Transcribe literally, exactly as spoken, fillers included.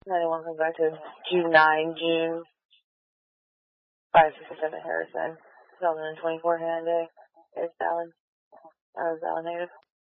ninety-one comes back to June ninth, June five sixty-seven Harrison, two thousand twenty-four Hyundai. It's valid. That was validated.